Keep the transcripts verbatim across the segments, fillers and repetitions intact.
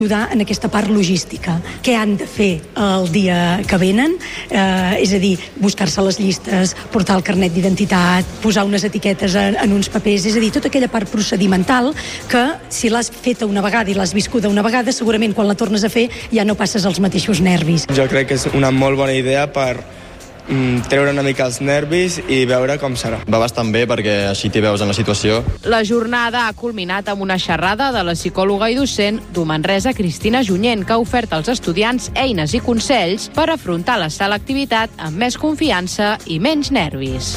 ajudar en aquesta part logística. Què han de fer el dia que venen? Eh, és a dir, buscar-se les llistes, portar el carnet d'identitat, posar unes etiquetes en, en uns papers, és a dir, tota aquella part procedimental que si l'has feta una vegada i l'has viscuda una vegada, segurament quan la tornes a fer ja no passes els mateixos nervis. Jo crec que és una molt bona idea per mm, treure una mica els nervis i veure com serà. Va bastant bé perquè així t'hi veus en la situació. La jornada ha culminat amb una xerrada de la psicòloga i docent d'U Manresa, Cristina Junyent, que ha ofert als estudiants eines i consells per afrontar la selectivitat amb més confiança i menys nervis.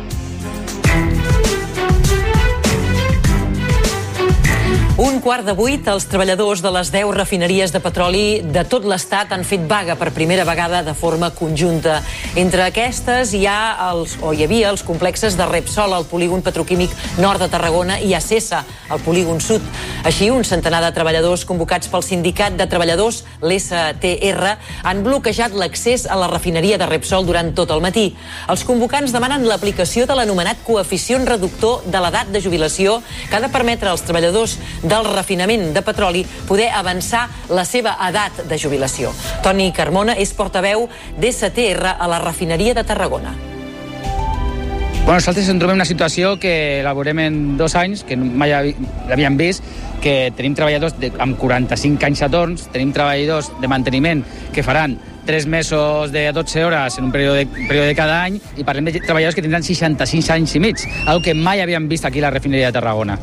Un quart de vuit, els treballadors de les deu refineries de petroli de tot l'Estat han fet vaga per primera vegada de forma conjunta. Entre aquestes hi ha els, o hi havia els complexes de Repsol, al polígon petroquímic nord de Tarragona, i Acesa, al polígon sud. Així, un centenar de treballadors convocats pel sindicat de treballadors, l'S T R, han bloquejat l'accés a la refineria de Repsol durant tot el matí. Els convocants demanen l'aplicació de l'anomenat coeficient reductor de l'edat de jubilació que ha de permetre als treballadors del refinament de petroli poder avançar la seva edat de jubilació. Toni Carmona és portaveu d'S T R a la refineria de Tarragona. Bueno, nosaltres ens trobem una situació que elaborem en dos anys, que mai l'havíem vist, que tenim treballadors de, amb quaranta-cinc anys a torns, tenim treballadors de manteniment que faran tres mesos de dotze hores en un període, període de cada any, i parlem de treballadors que tindran seixanta-sis anys i mig, algo que mai havíem vist aquí a la refineria de Tarragona.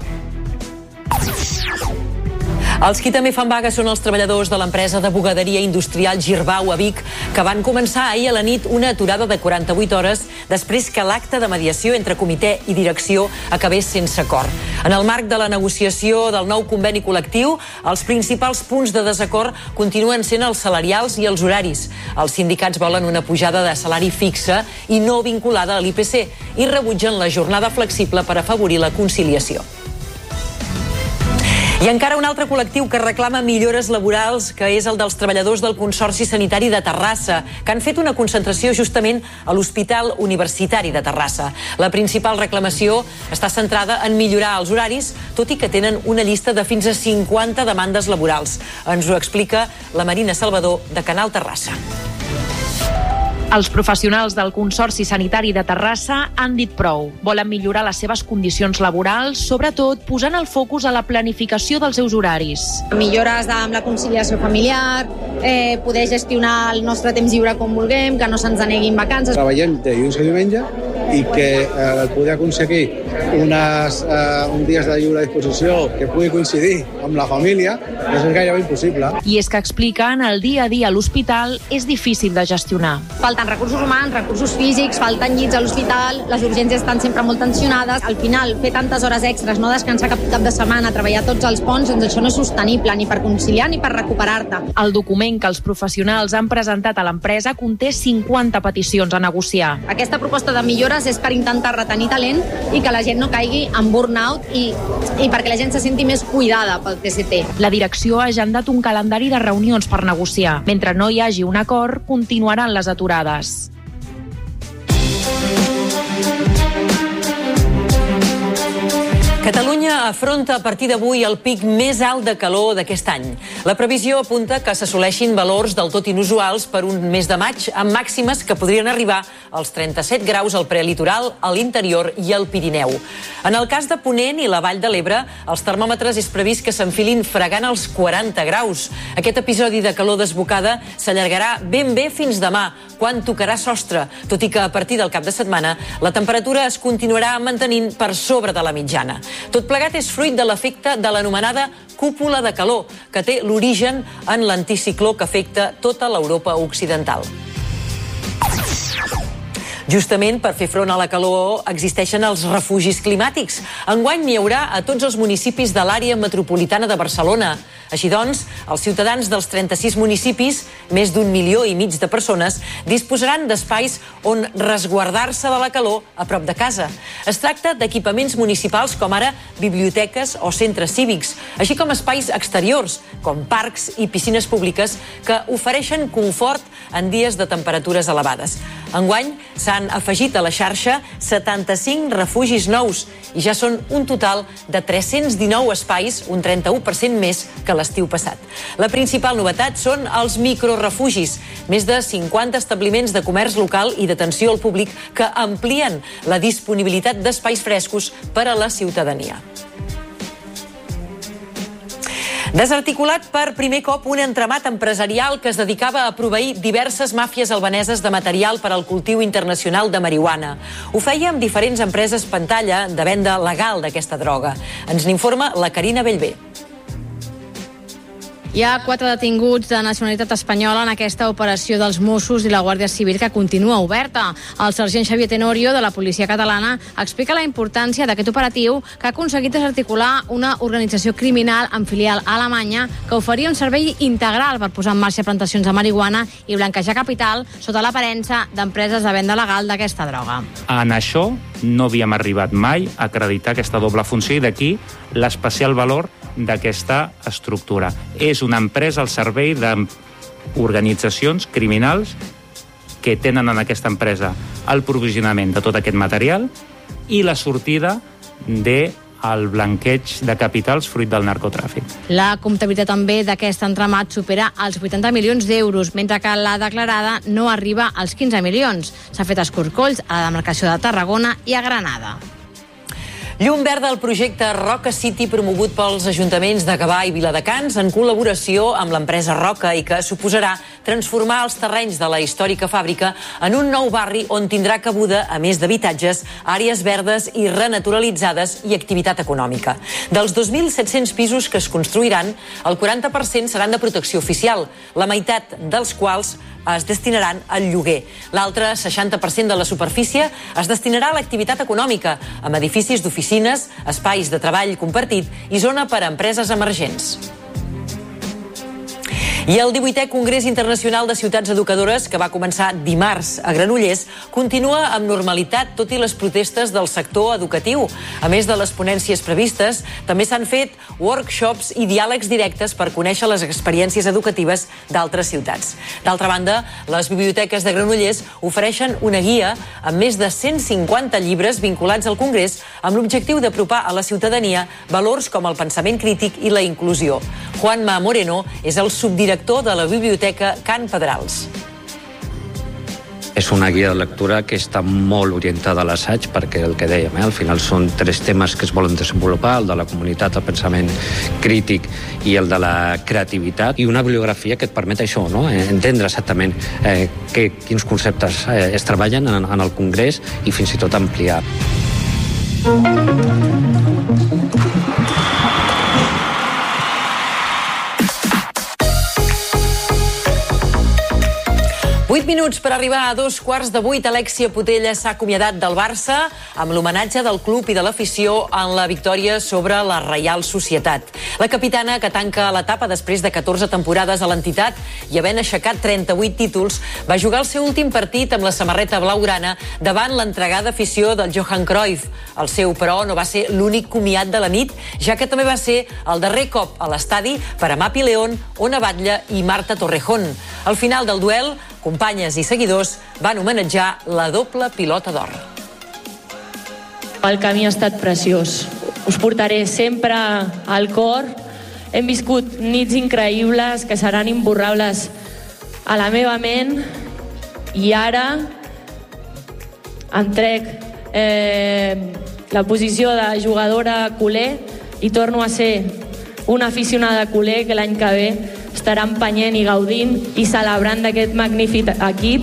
Els qui també fan vaga són els treballadors de l'empresa de bugaderia industrial Girbau a Vic, que van començar ahir a la nit una aturada de quaranta-vuit hores després que l'acte de mediació entre comitè i direcció acabés sense acord. En el marc de la negociació del nou conveni col·lectiu, els principals punts de desacord continuen sent els salarials i els horaris. Els sindicats volen una pujada de salari fixa i no vinculada a l'I P C i rebutgen la jornada flexible per afavorir la conciliació. I encara un altre col·lectiu que reclama millores laborals, que és el dels treballadors del Consorci Sanitari de Terrassa, que han fet una concentració justament a l'Hospital Universitari de Terrassa. La principal reclamació està centrada en millorar els horaris, tot i que tenen una llista de fins a cinquanta demandes laborals. Ens ho explica la Marina Salvador, de Canal Terrassa. Els professionals del Consorci Sanitari de Terrassa han dit prou. Volen millorar les seves condicions laborals, sobretot posant el focus a la planificació dels seus horaris. Millores amb la conciliació familiar, eh, poder gestionar el nostre temps lliure com vulguem, que no se'ns deneguin vacances. Treballem dilluns i diumenge i que eh, poder aconseguir unes, eh, un dies de lliure disposició que pugui coincidir amb la família és gairebé impossible. I és que expliquen el dia a dia a l'hospital és difícil de gestionar. Falten recursos humans, recursos físics, falten llits a l'hospital, les urgències estan sempre molt tensionades. Al final, fer tantes hores extres, no descansar cap cap de setmana, treballar tots els ponts, doncs això no és sostenible ni per conciliar ni per recuperar-te. El document que els professionals han presentat a l'empresa conté cinquanta peticions a negociar. Aquesta proposta de millores és per intentar retenir talent i que la gent no caigui en burnout i, i perquè la gent se senti més cuidada pel T C T. La direcció ha agendat un calendari de reunions per negociar. Mentre no hi hagi un acord, continuaran les aturades. Catalunya afronta a partir d'avui el pic més alt de calor d'aquest any. La previsió apunta que s'assoleixin valors del tot inusuals per un mes de maig, amb màximes que podrien arribar als trenta-set graus al prelitoral, a l'interior i al Pirineu. En el cas de Ponent i la Vall de l'Ebre, els termòmetres és previst que s'enfilin fregant els quaranta graus. Aquest episodi de calor desbocada s'allargarà ben bé fins demà, quan tocarà sostre, tot i que a partir del cap de setmana la temperatura es continuarà mantenint per sobre de la mitjana. Tot plegat és fruit de l'efecte de l'anomenada cúpula de calor, que té l'origen en l'anticicló que afecta tota l'Europa occidental. Justament per fer front a la calor existeixen els refugis climàtics. Enguany n'hi haurà a tots els municipis de l'àrea metropolitana de Barcelona. Així doncs, els ciutadans dels trenta-sis municipis, més d'un milió i mig de persones, disposaran d'espais on resguardar-se de la calor a prop de casa. Es tracta d'equipaments municipals com ara biblioteques o centres cívics, així com espais exteriors, com parcs i piscines públiques, que ofereixen confort en dies de temperatures elevades. Enguany s'ha s'han afegit a la xarxa setanta-cinc refugis nous i ja són un total de tres-cents dinou espais, un trenta-u per cent més que l'estiu passat. La principal novetat són els microrefugis, més de cinquanta establiments de comerç local i d'atenció al públic que amplien la disponibilitat d'espais frescos per a la ciutadania. Desarticulat per primer cop un entramat empresarial que es dedicava a proveir diverses màfies albaneses de material per al cultiu internacional de marihuana. Ho feia amb diferents empreses pantalla de venda legal d'aquesta droga. Ens n'informa la Carina Bellver. Hi ha quatre detinguts de nacionalitat espanyola en aquesta operació dels Mossos i la Guàrdia Civil que continua oberta. El sergent Xavier Tenorio, de la policia catalana, explica la importància d'aquest operatiu que ha aconseguit desarticular una organització criminal amb filial a Alemanya que oferia un servei integral per posar en marxa plantacions de marihuana i blanquejar capital sota l'aparença d'empreses de venda legal d'aquesta droga. En això no havíem arribat mai a acreditar aquesta doble funció i d'aquí l'especial valor d'aquesta estructura. És una empresa al servei d'organitzacions criminals que tenen en aquesta empresa el provisionament de tot aquest material i la sortida del blanqueig de capitals fruit del narcotràfic. La comptabilitat també d'aquest entramat supera els vuitanta milions d'euros, mentre que la declarada no arriba als quinze milions. S'ha fet escorcolls a la demarcació de Tarragona i a Granada. Llum verda al projecte Roca City promogut pels ajuntaments de Gavà i Viladecans en col·laboració amb l'empresa Roca i que suposarà transformar els terrenys de la històrica fàbrica en un nou barri on tindrà cabuda, a més d'habitatges, àrees verdes i renaturalitzades i activitat econòmica. Dels dos mil set-cents pisos que es construiran, el quaranta per cent seran de protecció oficial, la meitat dels quals es destinaran al lloguer. L'altre seixanta per cent de la superfície es destinarà a l'activitat econòmica, amb edificis d'oficines, espais de treball compartit i zona per a empreses emergents. I el divuitè Congrés Internacional de Ciutats Educadores, que va començar dimarts a Granollers, continua amb normalitat, tot i les protestes del sector educatiu. A més de les ponències previstes, també s'han fet workshops i diàlegs directes per conèixer les experiències educatives d'altres ciutats. D'altra banda, les biblioteques de Granollers ofereixen una guia amb més de cent cinquanta llibres vinculats al Congrés amb l'objectiu d'apropar a la ciutadania valors com el pensament crític i la inclusió. Juanma Moreno és el subdirector de la Biblioteca Can Pedrals. És una guia de lectura que està molt orientada a l'assaig perquè el que dèiem, eh, al final són tres temes que es volen desenvolupar, el de la comunitat, el pensament crític i el de la creativitat, i una bibliografia que et permet això, no? eh, entendre exactament eh, que, quins conceptes eh, es treballen en, en el Congrés i fins i tot ampliar. Vuit minuts per arribar a dos quarts de vuit. Alexia Putella s'ha acomiadat del Barça amb l'homenatge del club i de l'afició en la victòria sobre la Reial Societat. La capitana, que tanca l'etapa després de catorze temporades a l'entitat i havent aixecat trenta-vuit títols, va jugar el seu últim partit amb la samarreta blaugrana davant l'entregada afició del Johan Cruyff. El seu, però, no va ser l'únic comiat de la nit, ja que també va ser el darrer cop a l'estadi per a Mapi León, Ona Batlle i Marta Torrejón. Al final del duel, companyes i seguidors van homenatjar la doble pilota d'or. El camí ha estat preciós. Us portaré sempre al cor. Hem viscut nits increïbles que seran imborrables a la meva ment i ara em trec eh, la posició de jugadora culer i torno a ser una aficionada culer que l'any que ve estarà empenyent i gaudint i celebrant d'aquest magnífic equip.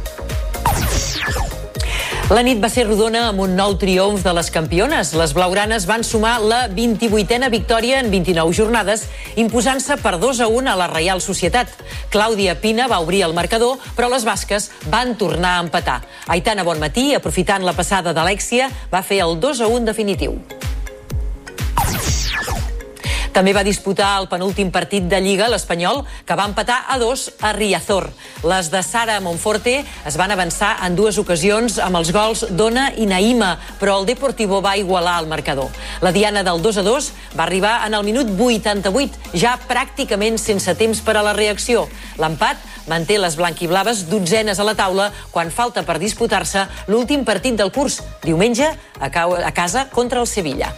La nit va ser rodona amb un nou triomf de les campiones. Les blaugranes van sumar la vint-i-vuitena victòria en vint-i-nou jornades, imposant-se per dos a un a la Reial Societat. Clàudia Pina va obrir el marcador, però les basques van tornar a empatar. Aitana Bonmatí, aprofitant la passada d'Alexia, va fer el dos a un definitiu. També va disputar el penúltim partit de Lliga, l'Espanyol, que va empatar a dos a Riazor. Les de Sara Monforte es van avançar en dues ocasions amb els gols d'Ona i Naïma, però el Deportivo va igualar el marcador. La diana del dos a dos va arribar en el minut vuitanta-vuit, ja pràcticament sense temps per a la reacció. L'empat manté les blanquiblaves dotzenes a la taula quan falta per disputar-se l'últim partit del curs, diumenge a casa contra el Sevilla.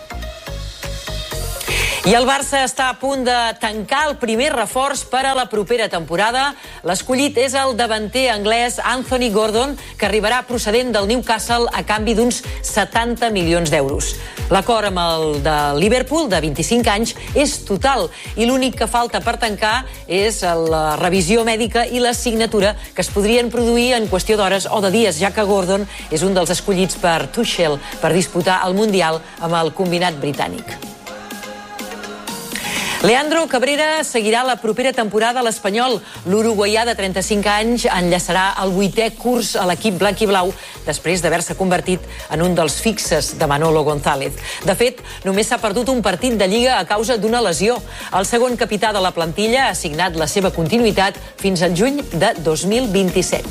I el Barça està a punt de tancar el primer reforç per a la propera temporada. L'escollit és el davanter anglès Anthony Gordon, que arribarà procedent del Newcastle a canvi d'uns setanta milions d'euros. L'acord amb el de Liverpool, de vint-i-cinc anys, és total i l'únic que falta per tancar és la revisió mèdica i la signatura, que es podrien produir en qüestió d'hores o de dies, ja que Gordon és un dels escollits per Tuchel per disputar el Mundial amb el combinat britànic. Leandro Cabrera seguirà la propera temporada a l'Espanyol. L'uruguaià de trenta-cinc anys enllaçarà el vuitè curs a l'equip blanc i blau després d'haver-se convertit en un dels fixes de Manolo González. De fet, només s'ha perdut un partit de Lliga a causa d'una lesió. El segon capità de la plantilla ha signat la seva continuïtat fins al juny de dos mil vint-i-set.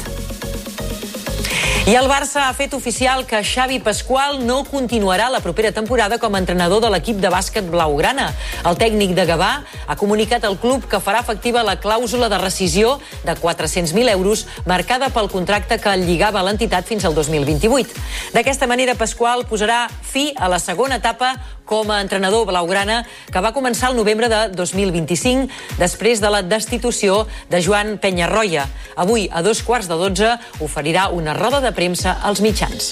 I el Barça ha fet oficial que Xavi Pascual no continuarà la propera temporada com a entrenador de l'equip de bàsquet blaugrana. El tècnic de Gavà ha comunicat al club que farà efectiva la clàusula de rescisió de quatre-cents mil euros marcada pel contracte que el lligava a l'entitat fins al dos mil vint-i-vuit. D'aquesta manera, Pascual posarà fi a la segona etapa com a entrenador blaugrana, que va començar el novembre de dos mil vint-i-cinc, després de la destitució de Joan Penyarroia. Avui, a dos quarts de dotze, oferirà una roda de premsa als mitjans.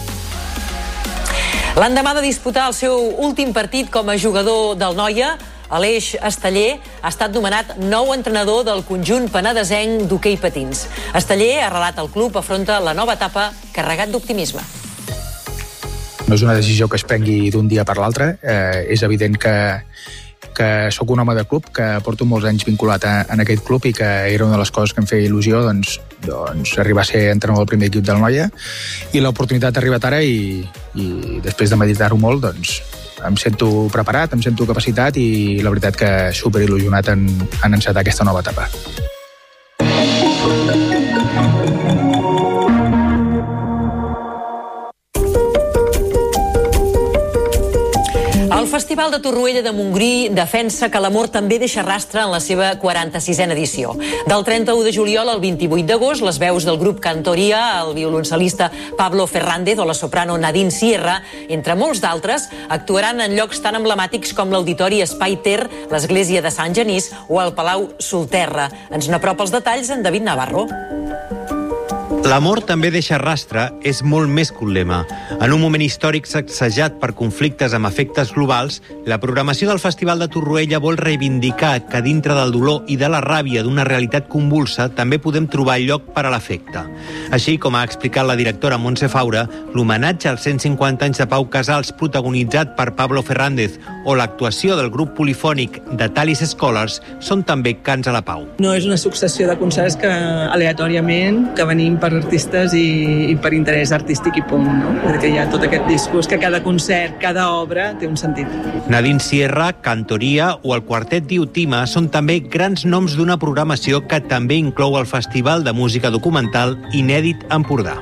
L'endemà de disputar el seu últim partit com a jugador del Noia, Aleix Esteller ha estat nomenat nou entrenador del conjunt penedesenc d'hoquei patins. Esteller, arrelat al club, afronta la nova etapa carregat d'optimisme. No és una decisió que es prengui d'un dia per l'altre. Eh, és evident que, que sóc un home de club, que porto molts anys vinculat a, en aquest club i que era una de les coses que em feia il·lusió doncs, doncs, arribar a ser entrenador del primer equip del Noia. I l'oportunitat ha arribat ara i, i després de meditar-ho molt, doncs, em sento preparat, em sento capacitat i la veritat que superil·lusionat en, en encetar aquesta nova etapa. El Festival de Torroella de Montgrí defensa que l'amor també deixa rastre en la seva quaranta-sisena edició. Del trenta-u de juliol al vint-i-vuit d'agost, les veus del grup Cantoria, el violoncel·lista Pablo Fernández o la soprano Nadine Sierra, entre molts d'altres, actuaran en llocs tan emblemàtics com l'Auditori Espai Ter, l'Església de Sant Genís o el Palau Solterra. Ens n'apropa els detalls en David Navarro. L'amor també deixa rastre és molt més que un lema. En un moment històric sacsejat per conflictes amb efectes globals, la programació del Festival de Torroella vol reivindicar que dintre del dolor i de la ràbia d'una realitat convulsa també podem trobar lloc per a l'afecte. Així, com ha explicat la directora Montse Faura, l'homenatge als cent cinquanta anys de Pau Casals protagonitzat per Pablo Fernández o l'actuació del grup polifònic de Talis Scholars són també cants a la pau. No és una successió de concerts que aleatòriament que venim per artistes i, i per interès artístic i punt, no? Perquè hi ha tot aquest discurs que cada concert, cada obra té un sentit. Nadine Sierra, Cantoria o el quartet Diotima són també grans noms d'una programació que també inclou el Festival de Música Documental Inèdit Empordà.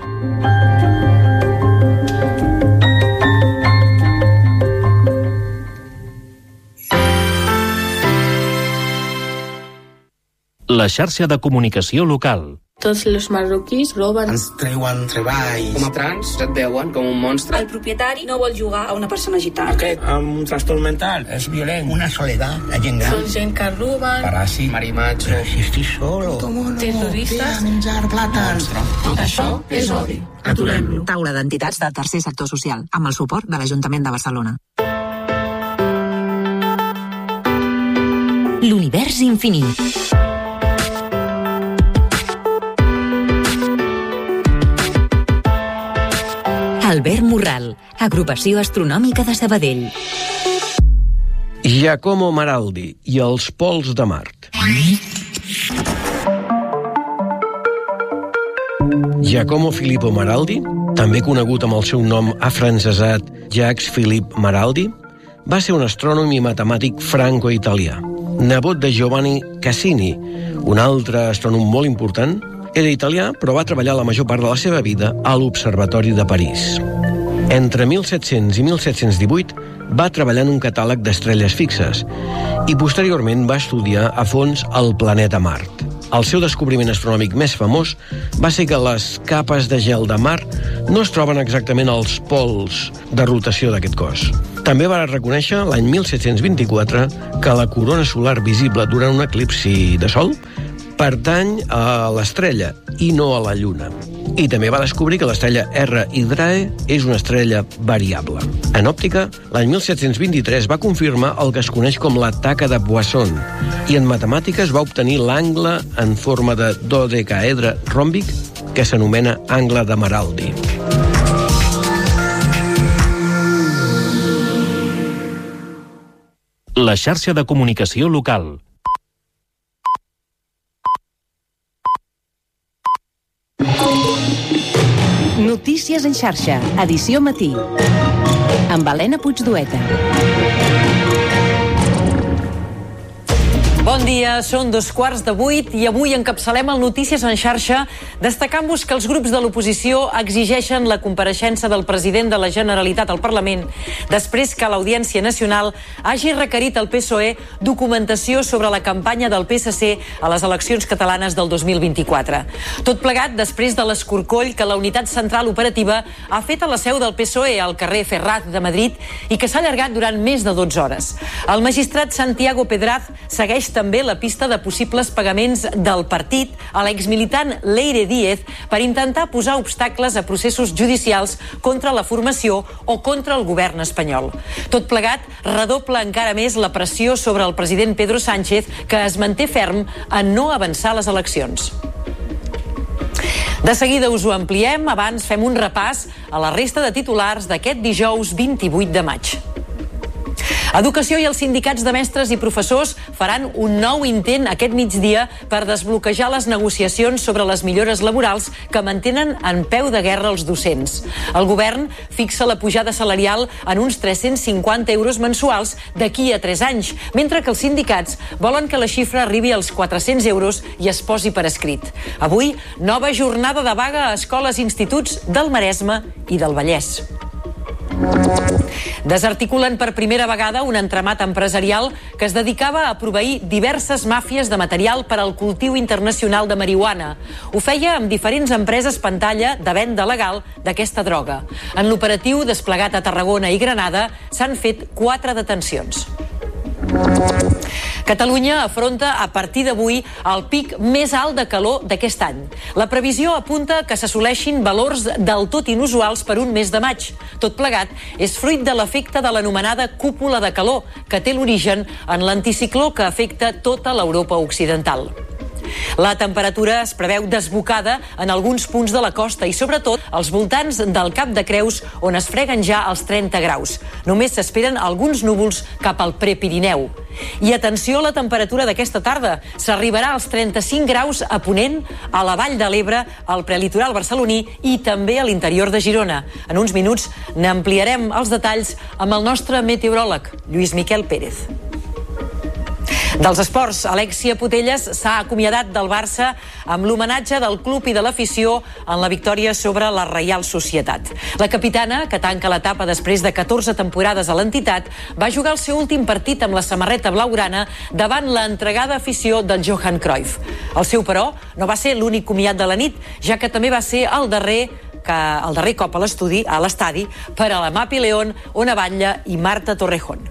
La xarxa de comunicació local. Tots els marroquís roben. Ens treuen treball. Com a trans et veuen com un monstre. El propietari no vol jugar a una persona gitana. Aquest amb un trastorn mental és violent. Una soledat, la gent gran. Són gent que roben. Paràsit, marimatge. Però si estic solo. Terroristes. Menjar plàtans. Tot això és odi. Aturem-lo. Taula d'entitats del tercer sector social, amb el suport de l'Ajuntament de Barcelona. L'univers infinit. Albert Morral, Agrupació Astronòmica de Sabadell. Giacomo Maraldi i els pols de Mart. Giacomo Filippo Maraldi, també conegut amb el seu nom afrancesat Jacques Philippe Maraldi, va ser un astrònom i matemàtic franco-italià, nebot de Giovanni Cassini, un altre astrònom molt important. Era italià, però va treballar la major part de la seva vida a l'Observatori de París. Entre mil set-cents i mil set-cents divuit va treballar en un catàleg d'estrelles fixes i posteriorment va estudiar a fons el planeta Mart. El seu descobriment astronòmic més famós va ser que les capes de gel de Mart no es troben exactament als pols de rotació d'aquest cos. També va reconèixer l'any mil set-cents vint-i-quatre que la corona solar visible durant un eclipsi de Sol pertany a l'estrella i no a la Lluna. I també va descobrir que l'estrella R Hydrae és una estrella variable. En òptica, l'any mil set-cents vint-i-tres va confirmar el que es coneix com la taca de Poisson i en matemàtiques va obtenir l'angle en forma de dodecàedre ròmbic que s'anomena angle de Maraldi. La xarxa de comunicació local. Notícies en xarxa, edició matí. Amb Helena Puigdueta. Bon dia, són dos quarts de vuit i avui encapçalem el Notícies en xarxa destacant-vos que els grups de l'oposició exigeixen la compareixença del president de la Generalitat al Parlament després que l'Audiència Nacional hagi requerit al P S O E documentació sobre la campanya del P S C a les eleccions catalanes del dos mil vint-i-quatre. Tot plegat després de l'escorcoll que la Unitat Central Operativa ha fet a la seu del P S O E al carrer Ferraz de Madrid i que s'ha allargat durant més de dotze hores. El magistrat Santiago Pedraz segueix també la pista de possibles pagaments del partit a l'exmilitant Leire Díez per intentar posar obstacles a processos judicials contra la formació o contra el govern espanyol. Tot plegat redobla encara més la pressió sobre el president Pedro Sánchez, que es manté ferm en no avançar les eleccions. De seguida us ho ampliem, abans fem un repàs a la resta de titulars d'aquest dijous vint-i-vuit de maig. Educació i els sindicats de mestres i professors faran un nou intent aquest migdia per desbloquejar les negociacions sobre les millores laborals que mantenen en peu de guerra els docents. El govern fixa la pujada salarial en uns tres-cents cinquanta euros mensuals d'aquí a tres anys, mentre que els sindicats volen que la xifra arribi als quatre-cents euros i es posi per escrit. Avui, nova jornada de vaga a escoles i instituts del Maresme i del Vallès. Desarticulen per primera vegada un entramat empresarial que es dedicava a proveir diverses màfies de material per al cultiu internacional de marihuana. Ho feia amb diferents empreses pantalla de venda legal d'aquesta droga. En l'operatiu desplegat a Tarragona i Granada s'han fet quatre detencions. Catalunya afronta a partir d'avui el pic més alt de calor d'aquest any. La previsió apunta que s'assoleixin valors del tot inusuals per un mes de maig. Tot plegat és fruit de l'efecte de l'anomenada cúpula de calor, que té l'origen en l'anticicló que afecta tota l'Europa occidental. La temperatura es preveu desbocada en alguns punts de la costa i sobretot als voltants del Cap de Creus, on es freguen ja els trenta graus. Només s'esperen alguns núvols cap al Prepirineu. I atenció a la temperatura d'aquesta tarda. S'arribarà als trenta-cinc graus a Ponent, a la Vall de l'Ebre, al prelitoral barceloní i també a l'interior de Girona. En uns minuts n'ampliarem els detalls amb el nostre meteoròleg, Lluís Miquel Pérez. Dels esports, Alexia Putellas s'ha acomiadat del Barça amb l'homenatge del club i de l'afició en la victòria sobre la Reial Societat. La capitana, que tanca l'etapa després de catorze temporades a l'entitat, va jugar el seu últim partit amb la samarreta blaugrana davant l'entregada afició del Johan Cruyff. El seu, però, no va ser l'únic comiat de la nit, ja que també va ser el darrer que el darrer cop a l'estudi, a l'estadi, per a la Mapi León, Ona Batlle i Marta Torrejón.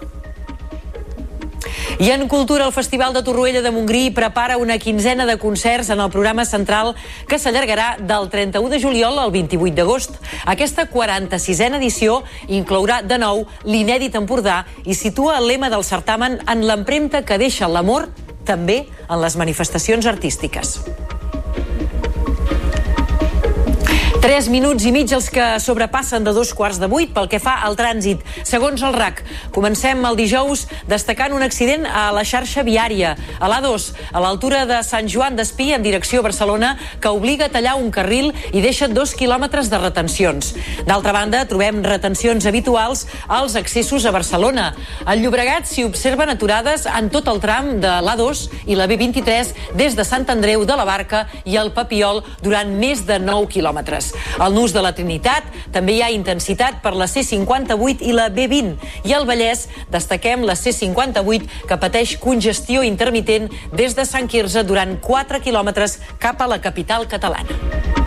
I en cultura, el Festival de Torroella de Montgrí prepara una quinzena de concerts en el programa central que s'allargarà del trenta-u de juliol al vint-i-vuit d'agost. Aquesta quaranta-sisena edició inclourà de nou l'inèdit Empordà i situa el lema del certamen en l'empremta que deixa l'amor també en les manifestacions artístiques. Tres minuts i mig els que sobrepassen de dos quarts de vuit pel que fa al trànsit. Segons el R A C, comencem el dijous destacant un accident a la xarxa viària, a l'A dos, a l'altura de Sant Joan d'Espí, en direcció a Barcelona, que obliga a tallar un carril i deixa dos quilòmetres de retencions. D'altra banda, trobem retencions habituals als accessos a Barcelona. Al Llobregat s'hi observen aturades en tot el tram de l'A dos i la B vint-i-tres des de Sant Andreu de la Barca i el Papiol durant més de nou quilòmetres. Al Nus de la Trinitat també hi ha intensitat per la C cinquanta-vuit i la B vint. I al Vallès destaquem la C cinquanta-vuit, que pateix congestió intermitent des de Sant Quirze durant quatre quilòmetres cap a la capital catalana.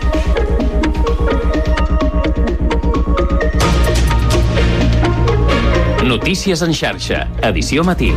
Notícies en xarxa, edició matí.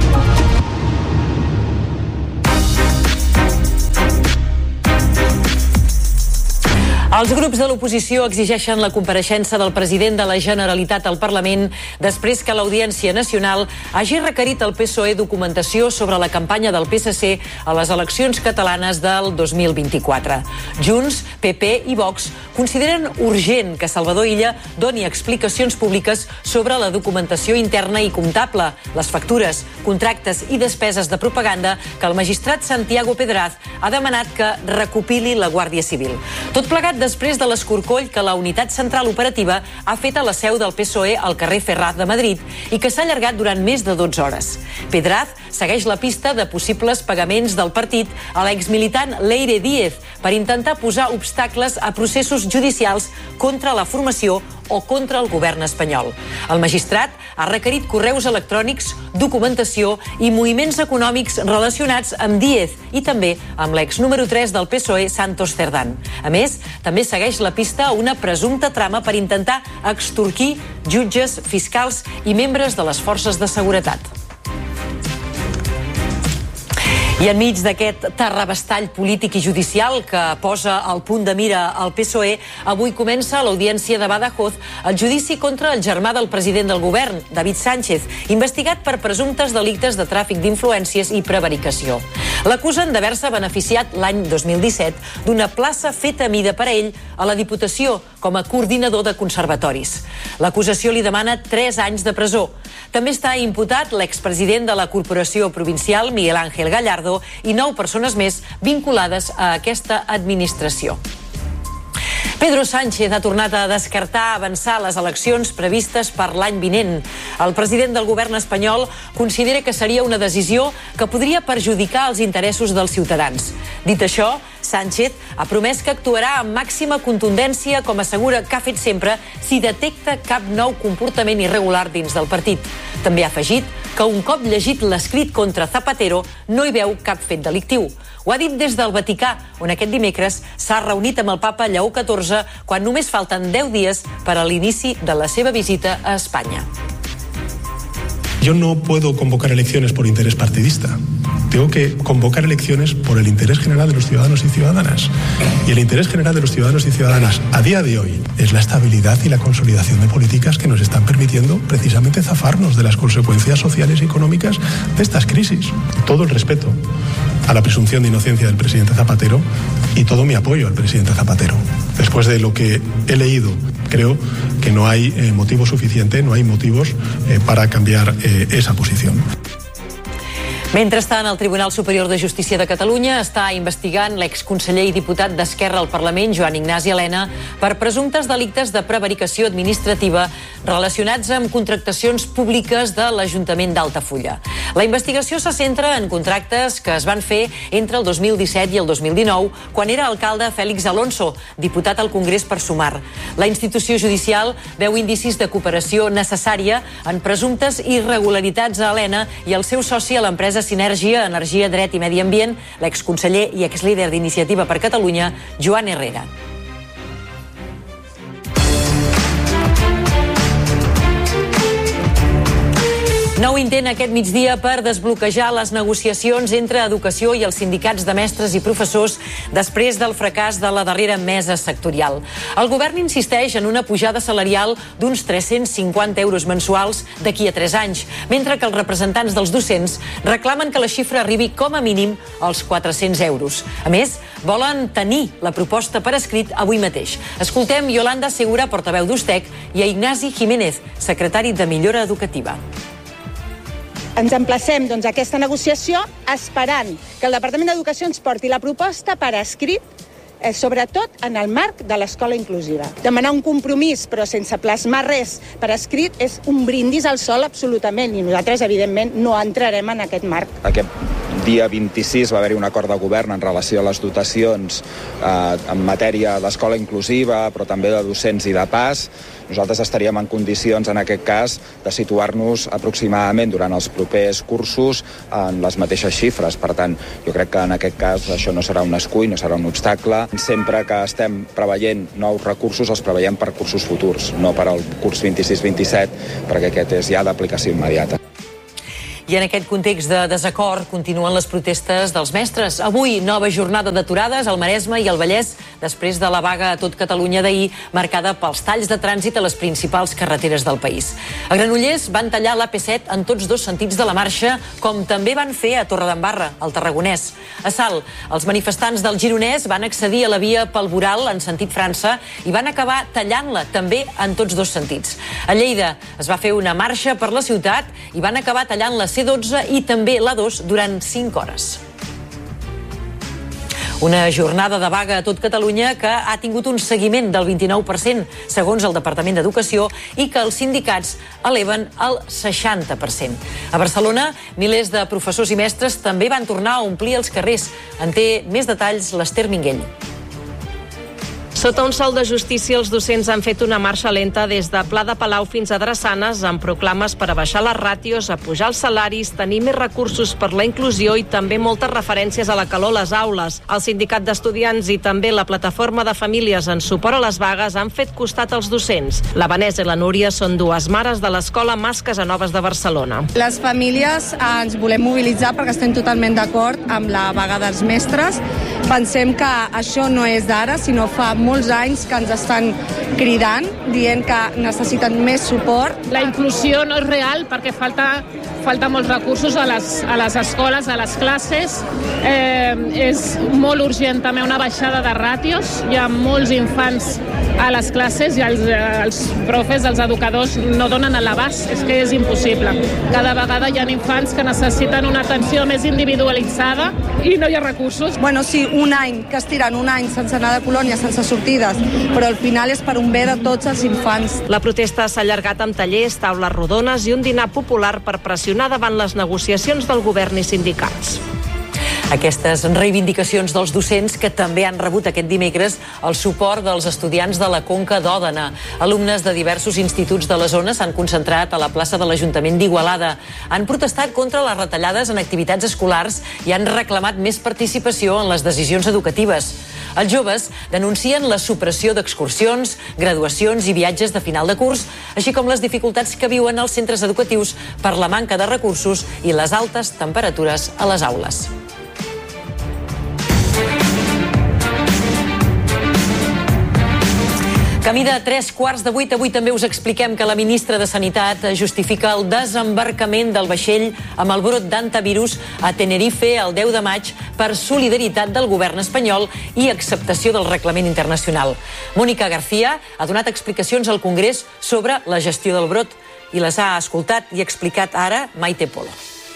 Els grups de l'oposició exigeixen la compareixença del president de la Generalitat al Parlament després que l'Audiència Nacional hagi requerit al P S O E documentació sobre la campanya del P S C a les eleccions catalanes del dos mil vint-i-quatre. Junts, P P i Vox consideren urgent que Salvador Illa doni explicacions públiques sobre la documentació interna i comptable, les factures, contractes i despeses de propaganda que el magistrat Santiago Pedraz ha demanat que recopili la Guàrdia Civil. Tot plegat després de l'escorcoll que la Unitat Central Operativa ha fet a la seu del P S O E al carrer Ferraz de Madrid i que s'ha allargat durant més de dotze hores. Pedraz segueix la pista de possibles pagaments del partit a l'exmilitant Leire Díez per intentar posar obstacles a processos judicials contra la formació o contra el govern espanyol. El magistrat ha requerit correus electrònics, documentació i moviments econòmics relacionats amb Díez i també amb l'ex número tres del P S O E, Santos Cerdán. A més, també segueix la pista a una presumpta trama per intentar extorquir jutges, fiscals i membres de les forces de seguretat. I enmig d'aquest terrabastall polític i judicial que posa al punt de mira al P S O E, avui comença a l'Audiència de Badajoz el judici contra el germà del president del govern, David Sánchez, investigat per presumptes delictes de tràfic d'influències i prevaricació. L'acusen d'haver-se beneficiat l'any dos mil disset d'una plaça feta a mida per a ell a la Diputació com a coordinador de conservatoris. L'acusació li demana tres anys de presó. També està imputat l'expresident de la Corporació Provincial, Miguel Ángel Gallardo, i nou persones més vinculades a aquesta administració. Pedro Sánchez ha tornat a descartar avançar les eleccions previstes per l'any vinent. El president del govern espanyol considera que seria una decisió que podria perjudicar els interessos dels ciutadans. Dit això, Sánchez ha promès que actuarà amb màxima contundència, com assegura que ha fet sempre, si detecta cap nou comportament irregular dins del partit. També ha afegit que un cop llegit l'escrit contra Zapatero no hi veu cap fet delictiu. Ho ha dit des del Vaticà, on aquest dimecres s'ha reunit amb el papa Lleó catorze quan només falten deu dies per a l'inici de la seva visita a Espanya. Yo no puedo convocar elecciones por interés partidista. Tengo que convocar elecciones por el interés general de los ciudadanos y ciudadanas. Y el interés general de los ciudadanos y ciudadanas a día de hoy es la estabilidad y la consolidación de políticas que nos están permitiendo precisamente zafarnos de las consecuencias sociales y económicas de estas crisis. Todo el respeto a la presunción de inocencia del presidente Zapatero y todo mi apoyo al presidente Zapatero. Después de lo que he leído, creo que no hay eh, motivo suficiente, no hay motivos eh, para cambiar eh, esa posición. Mentrestant, el Tribunal Superior de Justícia de Catalunya està investigant l'exconseller i diputat d'Esquerra al Parlament, Joan Ignasi Elena, per presumptes delictes de prevaricació administrativa relacionats amb contractacions públiques de l'Ajuntament d'Altafulla. La investigació se centra en contractes que es van fer entre el dos mil disset i el dos mil dinou, quan era alcalde Félix Alonso, diputat al Congrés per Sumar. La institució judicial veu indicis de cooperació necessària en presumptes irregularitats a Elena i el seu soci a l'empresa Sinergia, Energia, Dret i Medi Ambient, l'exconseller i exlíder d'Iniciativa per Catalunya, Joan Herrera. Nou intent aquest migdia per desbloquejar les negociacions entre Educació i els sindicats de mestres i professors després del fracàs de la darrera mesa sectorial. El govern insisteix en una pujada salarial d'uns tres-cents cinquanta euros mensuals d'aquí a tres anys, mentre que els representants dels docents reclamen que la xifra arribi com a mínim als quatre-cents euros. A més, volen tenir la proposta per escrit avui mateix. Escoltem Yolanda Segura, portaveu d'U S T E C, i a Ignasi Jiménez, secretari de Millora Educativa. Ens emplacem doncs, a aquesta negociació esperant que el Departament d'Educació ens porti la proposta per escrit, eh, sobretot en el marc de l'escola inclusiva. Demanar un compromís però sense plasmar res per escrit és un brindis al sol absolutament i nosaltres evidentment no entrarem en aquest marc. Aquest dia vint-i-sis va haver-hi un acord de govern en relació a les dotacions eh, en matèria d'escola inclusiva però també de docents i de P A S. Nosaltres estaríem en condicions, en aquest cas, de situar-nos aproximadament durant els propers cursos en les mateixes xifres. Per tant, jo crec que en aquest cas això no serà un escull, no serà un obstacle. Sempre que estem preveient nous recursos, els preveiem per cursos futurs, no per al curs vint-i-sis vint-i-set, perquè aquest és ja d'aplicació immediata. I en aquest context de desacord continuen les protestes dels mestres. Avui, nova jornada d'aturades al Maresme i al Vallès després de la vaga a tot Catalunya d'ahir, marcada pels talls de trànsit a les principals carreteres del país. A Granollers van tallar l'A P set en tots dos sentits de la marxa, com també van fer a Torredembarra, al Tarragonès. A Salt, els manifestants del Gironès van accedir a la via pel Boral en sentit França i van acabar tallant-la també en tots dos sentits. A Lleida es va fer una marxa per la ciutat i van acabar tallant la C dotze i també l'A dos durant cinc hores. Una jornada de vaga a tot Catalunya que ha tingut un seguiment del vint-i-nou per cent, segons el Departament d'Educació, i que els sindicats eleven al seixanta per cent. A Barcelona, milers de professors i mestres també van tornar a omplir els carrers. En té més detalls l'Ester Minguell. Sota un sol de justícia, els docents han fet una marxa lenta des de Pla de Palau fins a Drassanes, amb proclames per a baixar les ràtios, a pujar els salaris, tenir més recursos per la inclusió i també moltes referències a la calor a les aules. El sindicat d'estudiants i també la plataforma de famílies en suport a les vagues han fet costat als docents. La Vanessa i la Núria són dues mares de l'escola Mas Casanovas de Barcelona. Les famílies ens volem mobilitzar perquè estem totalment d'acord amb la vaga dels mestres. Pensem que això no és d'ara, sinó fa molts anys que ens estan cridant, dient que necessiten més suport. La inclusió no és real perquè falta, falta molts recursos a les, a les escoles, a les classes. Eh, és molt urgent també una baixada de ràtios. Hi ha molts infants a les classes i els, els profes, els educadors no donen a l'abast. És que és impossible. Cada vegada hi ha infants que necessiten una atenció més individualitzada i no hi ha recursos. Bueno, sí, un any, que estiren un any sense anar de colònia, sense sortides, però al final és per un bé de tots els infants. La protesta s'ha allargat amb tallers, taules rodones i un dinar popular per pressionar davant les negociacions del govern i sindicats. Aquestes reivindicacions dels docents que també han rebut aquest dimecres el suport dels estudiants de la Conca d'Òdena. Alumnes de diversos instituts de la zona s'han concentrat a la plaça de l'Ajuntament d'Igualada. Han protestat contra les retallades en activitats escolars i han reclamat més participació en les decisions educatives. Els joves denuncien la supressió d'excursions, graduacions i viatges de final de curs, així com les dificultats que viuen els centres educatius per la manca de recursos i les altes temperatures a les aules. Camí de tres quarts de vuit, avui també us expliquem que la ministra de Sanitat justifica el desembarcament del vaixell amb el brot d'antivirus a Tenerife el deu de maig per solidaritat del govern espanyol i acceptació del reglament internacional. Mónica García ha donat explicacions al Congrés sobre la gestió del brot i les ha escoltat i explicat ara Maite Polo.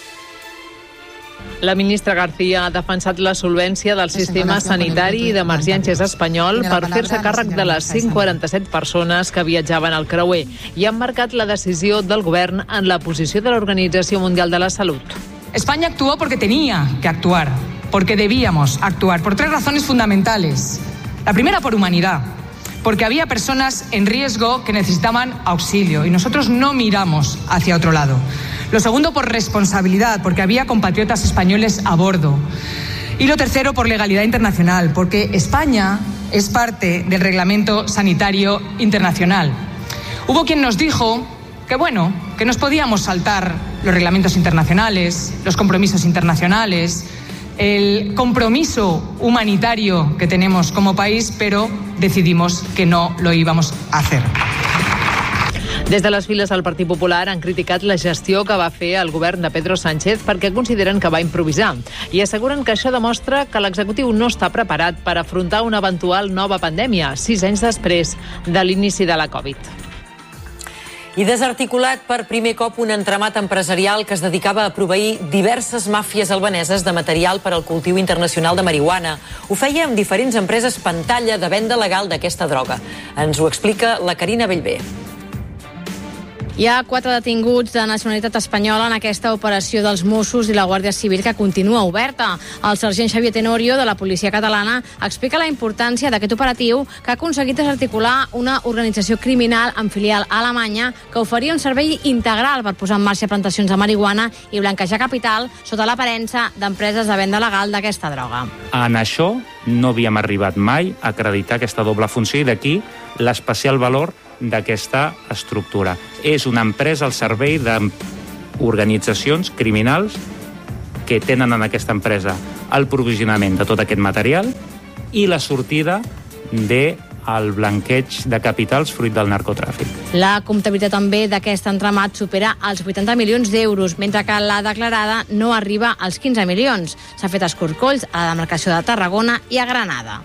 La ministra García ha defensat la solvència del sistema sanitari i d'emergències espanyol per fer-se càrrec de les cent quaranta-set persones que viatjaven al creuer i han marcat la decisió del govern en la posició de l'Organització Mundial de la Salut. España actuó porque tenía que actuar, porque debíamos actuar, por tres razones fundamentales. La primera, por humanidad, porque había personas en riesgo que necesitaban auxilio y nosotros no miramos hacia otro lado. Lo segundo, por responsabilidad, porque había compatriotas españoles a bordo. Y lo tercero, por legalidad internacional, porque España es parte del Reglamento Sanitario Internacional. Hubo quien nos dijo que, bueno, que nos podíamos saltar los reglamentos internacionales, los compromisos internacionales, el compromiso humanitario que tenemos como país, pero decidimos que no lo íbamos a hacer. Des de les files del Partit Popular han criticat la gestió que va fer el govern de Pedro Sánchez perquè consideren que va improvisar i asseguren que això demostra que l'executiu no està preparat per afrontar una eventual nova pandèmia, sis anys després de l'inici de la Covid. I desarticulat per primer cop un entramat empresarial que es dedicava a proveir diverses màfies albaneses de material per al cultiu internacional de marihuana. Ho feia amb diferents empreses pantalla de venda legal d'aquesta droga. Ens ho explica la Carina Bellver. Hi ha quatre detinguts de nacionalitat espanyola en aquesta operació dels Mossos i la Guàrdia Civil que continua oberta. El sergent Xavier Tenorio, de la policia catalana, explica la importància d'aquest operatiu que ha aconseguit desarticular una organització criminal amb filial a Alemanya que oferia un servei integral per posar en marxa plantacions de marihuana i blanquejar capital sota l'aparença d'empreses de venda legal d'aquesta droga. En això no havíem arribat mai a acreditar aquesta doble funció i d'aquí l'especial valor d'aquesta estructura. És una empresa al servei d'organitzacions criminals que tenen en aquesta empresa el provisionament de tot aquest material i la sortida del blanqueig de capitals fruit del narcotràfic. La comptabilitat també d'aquest entramat supera els vuitanta milions d'euros, mentre que la declarada no arriba als quinze milions. S'ha fet escorcolls a la demarcació de Tarragona i a Granada.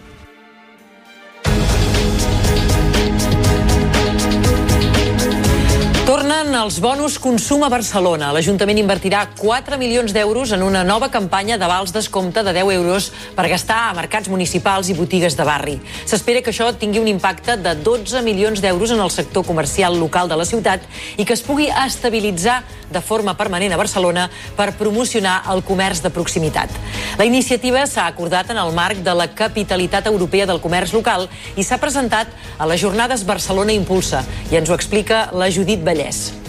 Tornen els bonus consum a Barcelona. L'Ajuntament invertirà quatre milions d'euros en una nova campanya d'avals descompte de deu euros per gastar a mercats municipals i botigues de barri. S'espera que això tingui un impacte de dotze milions d'euros en el sector comercial local de la ciutat i que es pugui estabilitzar de forma permanent a Barcelona per promocionar el comerç de proximitat. La iniciativa s'ha acordat en el marc de la capitalitat europea del comerç local i s'ha presentat a les jornades Barcelona Impulsa. I ens ho explica la Judit Vallès.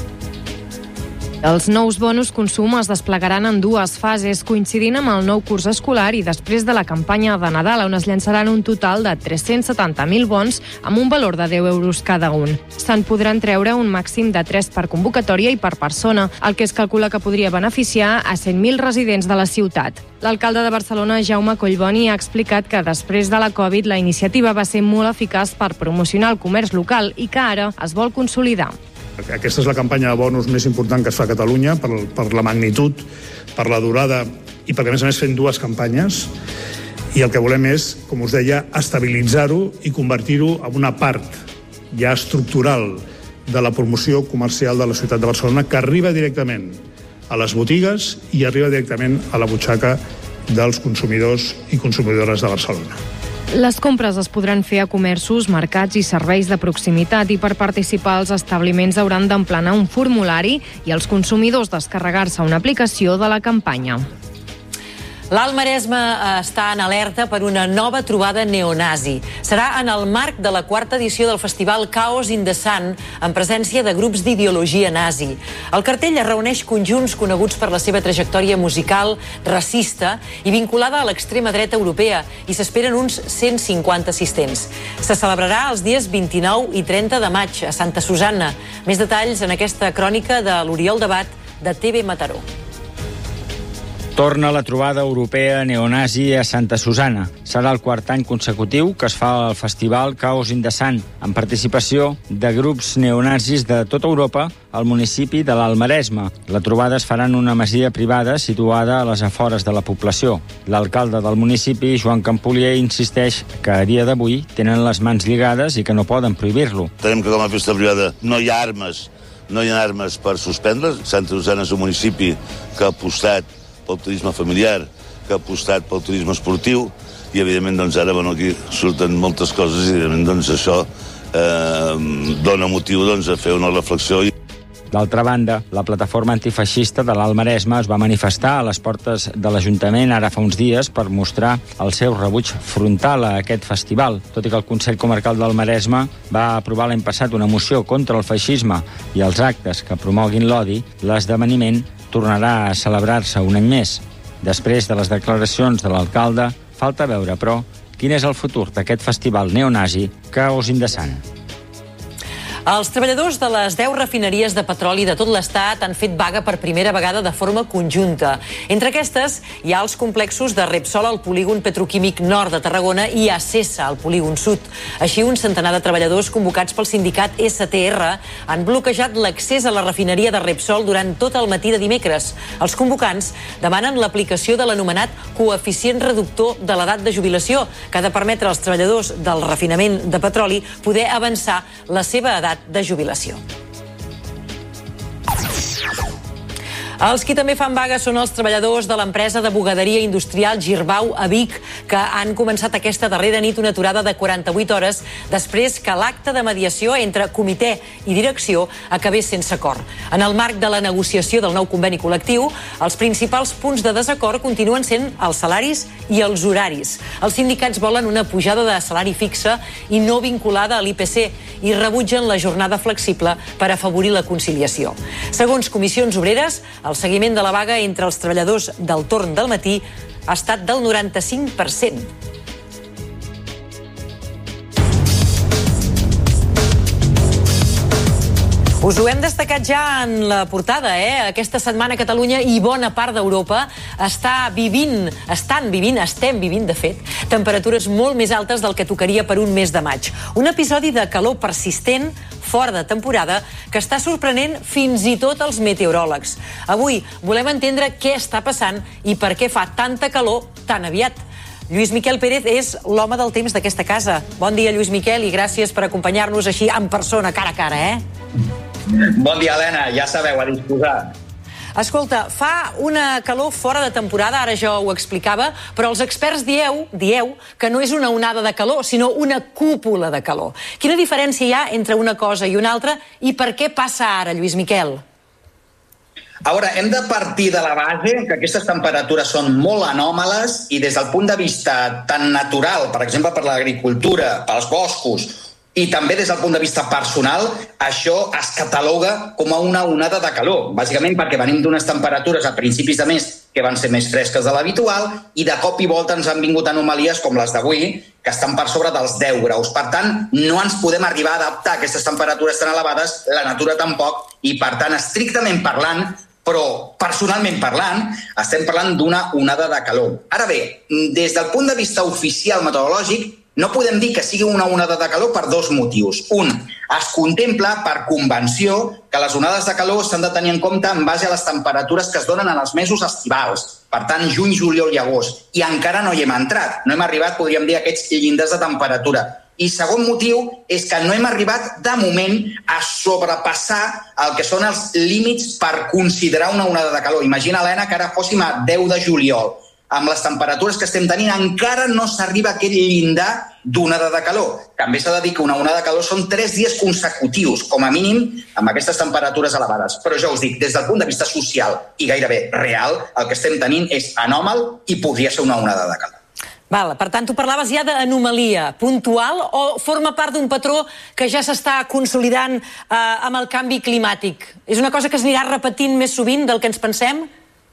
Els nous bonus consum es desplegaran en dues fases, coincidint amb el nou curs escolar i després de la campanya de Nadal, on es llançaran un total de tres-cents setanta mil bons amb un valor de deu euros cada un. Se'n podran treure un màxim de tres per convocatòria i per persona, el que es calcula que podria beneficiar a cent mil residents de la ciutat. L'alcalde de Barcelona, Jaume Collboni, ha explicat que després de la Covid la iniciativa va ser molt eficaç per promocionar el comerç local i que ara es vol consolidar. Aquesta és la campanya de bonus més important que es fa a Catalunya per, per la magnitud, per la durada i perquè a més a més fem dues campanyes i el que volem és, com us deia, estabilitzar-ho i convertir-ho en una part ja estructural de la promoció comercial de la ciutat de Barcelona que arriba directament a les botigues i arriba directament a la butxaca dels consumidors i consumidores de Barcelona. Les compres es podran fer a comerços, mercats i serveis de proximitat i per participar els establiments hauran d'emplenar un formulari i els consumidors descarregar-se una aplicació de la campanya. L'Alt Maresme està en alerta per una nova trobada neonazi. Serà en el marc de la quarta edició del festival Chaos in the Sun, en presència de grups d'ideologia nazi. El cartell es reuneix conjunts coneguts per la seva trajectòria musical, racista i vinculada a l'extrema dreta europea, i s'esperen uns cent cinquanta assistents. Se celebrarà els dies vint-i-nou i trenta de maig a Santa Susanna. Més detalls en aquesta crònica de l'Oriol Debat de T V Mataró. Torna la trobada europea neonazi a Santa Susanna. Serà el quart any consecutiu que es fa el festival Chaos in the Sun, amb participació de grups neonazis de tota Europa al municipi de l'Alt Maresme. La trobada es farà en una masia privada situada a les afores de la població. L'alcalde del municipi, Joan Campolier, insisteix que a dia d'avui tenen les mans lligades i que no poden prohibir-lo. Tenim que com a festa privada no hi ha armes, no hi ha armes per suspendre. Santa Susanna és un municipi que ha apostat pel turisme familiar, que ha apostat pel turisme esportiu i evidentment doncs ara bueno, aquí surten moltes coses i evidentment doncs això eh, dona motiu doncs a fer una reflexió. D'altra banda, la plataforma antifeixista de l'Alt Maresme es va manifestar a les portes de l'Ajuntament ara fa uns dies per mostrar el seu rebuig frontal a aquest festival. Tot i que el Consell Comarcal del Maresme va aprovar l'any passat una moció contra el feixisme i els actes que promoguin l'odi, l'esdeveniment tornarà a celebrar-se un any més. Després de les declaracions de l'alcalde, falta veure, però, quin és el futur d'aquest festival neonazi Chaos in the Sun. Els treballadors de les deu refineries de petroli de tot l'Estat han fet vaga per primera vegada de forma conjunta. Entre aquestes hi ha els complexos de Repsol al polígon petroquímic nord de Tarragona i Acesa al polígon sud. Així, un centenar de treballadors convocats pel sindicat S T R han bloquejat l'accés a la refineria de Repsol durant tot el matí de dimecres. Els convocants demanen l'aplicació de l'anomenat coeficient reductor de l'edat de jubilació, que ha de permetre als treballadors del refinament de petroli poder avançar la seva edat de jubilació. Els qui també fan vaga són els treballadors de l'empresa de bugaderia industrial Girbau a Vic, que han començat aquesta darrera nit una aturada de quaranta-vuit hores després que l'acte de mediació entre comitè i direcció acabés sense acord. En el marc de la negociació del nou conveni col·lectiu, els principals punts de desacord continuen sent els salaris i els horaris. Els sindicats volen una pujada de salari fixa i no vinculada a l'I P C i rebutgen la jornada flexible per afavorir la conciliació. Segons Comissions Obreres, el seguiment de la vaga entre els treballadors del torn del matí ha estat del noranta-cinc per cent. Us ho hem destacat ja en la portada, eh? Aquesta setmana Catalunya i bona part d'Europa està vivint, estan vivint, estem vivint, de fet, temperatures molt més altes del que tocaria per un mes de maig. Un episodi de calor persistent, fora de temporada, que està sorprenent fins i tot els meteoròlegs. Avui volem entendre què està passant i per què fa tanta calor tan aviat. Lluís Miquel Pérez és l'home del temps d'aquesta casa. Bon dia, Lluís Miquel, i gràcies per acompanyar-nos així en persona, cara a cara, eh? Bon dia, Helena. Ja sabeu, a disposar. Escolta, fa una calor fora de temporada, ara ja ho explicava, però els experts dieu, dieu que no és una onada de calor, sinó una cúpula de calor. Quina diferència hi ha entre una cosa i una altra i per què passa ara, Lluís Miquel? A veure, hem de partir de la base que aquestes temperatures són molt anòmales i des del punt de vista tan natural, per exemple, per l'agricultura, pels boscos, i també des del punt de vista personal, això es cataloga com a una onada de calor, bàsicament perquè venim d'unes temperatures a principis de mes que van ser més fresques de l'habitual i de cop i volta ens han vingut anomalies com les d'avui, que estan per sobre dels deu graus. Per tant, no ens podem arribar a adaptar a aquestes temperatures tan elevades, la natura tampoc, i per tant, estrictament parlant, però personalment parlant, estem parlant d'una onada de calor. Ara bé, des del punt de vista oficial meteorològic, no podem dir que sigui una onada de calor per dos motius. Un, es contempla per convenció que les onades de calor s'han de tenir en compte en base a les temperatures que es donen en els mesos estivals, per tant, juny, juliol i agost, i encara no hi hem entrat, no hem arribat, podríem dir, a aquests llindars de temperatura. I segon motiu és que no hem arribat, de moment, a sobrepassar el que són els límits per considerar una onada de calor. Imagina, Helena, que ara fóssim a deu de juliol. Amb les temperatures que estem tenint, encara no s'arriba a aquest llindar d'onada de calor. També s'ha de dir que una onada de calor són tres dies consecutius, com a mínim, amb aquestes temperatures elevades. Però ja us dic, des del punt de vista social i gairebé real, el que estem tenint és anòmal i podria ser una onada de calor. Val, per tant, tu parlaves ja d'anomalia puntual o forma part d'un patró que ja s'està consolidant eh, amb el canvi climàtic? És una cosa que es anirà repetint més sovint del que ens pensem?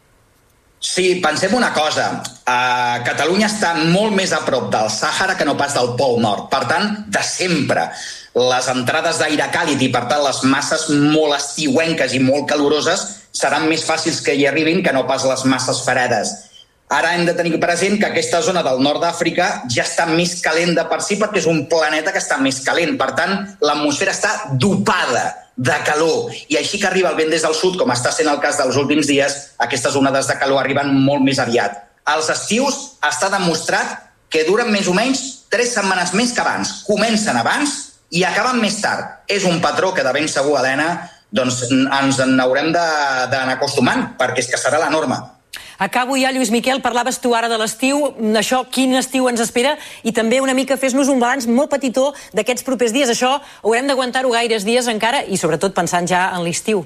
Sí, pensem una cosa. Uh, Catalunya està molt més a prop del Sàhara que no pas del Pol Nord. Per tant, de sempre, les entrades d'aire càlid i, per tant, les masses molt estiuenques i molt caloroses seran més fàcils que hi arribin que no pas les masses fredes. Ara hem de tenir present que aquesta zona del nord d'Àfrica ja està més calent de per si perquè és un planeta que està més calent. Per tant, l'atmosfera està dopada de calor. I així que arriba el vent des del sud, com està sent el cas dels últims dies, aquestes onades de calor arriben molt més aviat. Els estius està demostrat que duren més o menys tres setmanes més que abans. Comencen abans i acaben més tard. És un patró que de ben segur, Helena, doncs ens n'haurem d'anar acostumant, perquè és que serà la norma. Acabo ja, Lluís Miquel, parlaves tu ara de l'estiu, això, quin estiu ens espera, i també una mica fes-nos un balanç molt petitó d'aquests propers dies. Això haurem d'aguantar-ho gaires dies encara i sobretot pensant ja en l'estiu.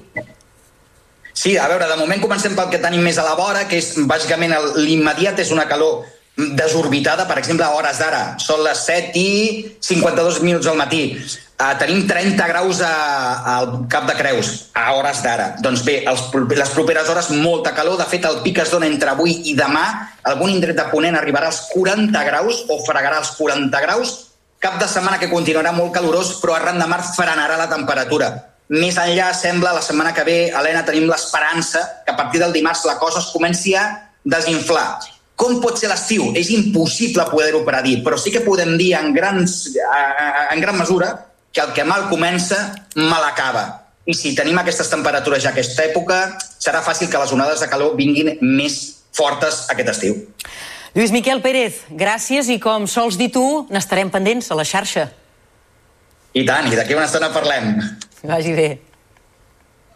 Sí, a veure, de moment comencem pel que tenim més a la vora, que és bàsicament l'immediat, és una calor desorbitada, per exemple, a hores d'ara. Són les set i cinquanta-dos minuts al matí. Uh, tenim trenta graus a, al Cap de Creus, a hores d'ara. Doncs bé, els, les properes hores, molta calor. De fet, el pic es dona entre avui i demà. Algun indret de ponent arribarà als quaranta graus o fregarà els quaranta graus. cap de setmana que continuarà molt calorós, però arran de mar frenarà la temperatura. Més enllà, sembla, la setmana que ve, Helena, tenim l'esperança que a partir del dimarts la cosa es comenci a desinflar. Com pot ser l'estiu? És impossible poder-ho predir, però sí que podem dir en, grans, en gran mesura que el que mal comença, mal acaba. I si tenim aquestes temperatures ja a aquesta època, serà fàcil que les onades de calor vinguin més fortes aquest estiu. Lluís Miquel Pérez, gràcies i com sols dir tu, n'estarem pendents a la xarxa. I tant, i d'aquí una estona parlem. Que vagi bé.